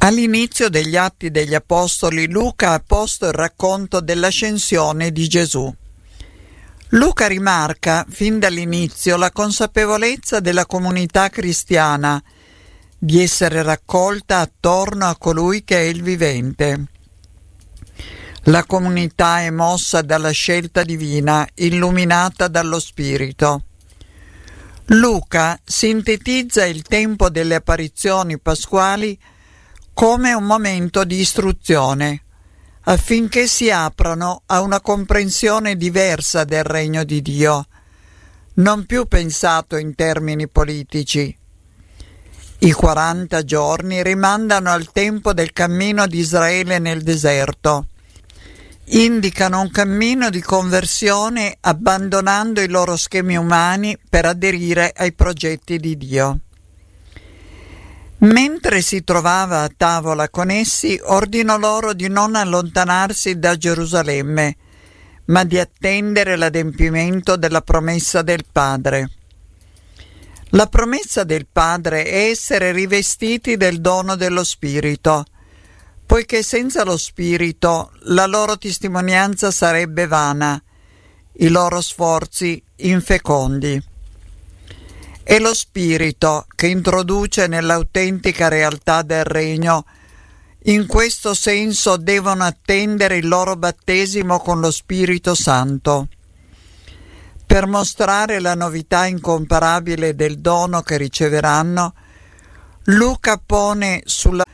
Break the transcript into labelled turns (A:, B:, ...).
A: All'inizio degli Atti degli Apostoli, Luca ha posto il racconto dell'ascensione di Gesù. Luca rimarca fin dall'inizio la consapevolezza della comunità cristiana di essere raccolta attorno a colui che è il vivente. La comunità è mossa dalla scelta divina, illuminata dallo Spirito. Luca sintetizza il tempo delle apparizioni pasquali come un momento di istruzione, affinché si aprano a una comprensione diversa del regno di Dio, non più pensato in termini politici. I 40 giorni rimandano al tempo del cammino di Israele nel deserto. Indicano un cammino di conversione abbandonando i loro schemi umani per aderire ai progetti di Dio. Mentre si trovava a tavola con essi, ordinò loro di non allontanarsi da Gerusalemme, ma di attendere l'adempimento della promessa del Padre. La promessa del Padre è essere rivestiti del dono dello Spirito, poiché senza lo Spirito la loro testimonianza sarebbe vana, i loro sforzi infecondi. È lo Spirito che introduce nell'autentica realtà del regno. In questo senso devono attendere il loro battesimo con lo Spirito Santo. Per mostrare la novità incomparabile del dono che riceveranno, Luca pone sulla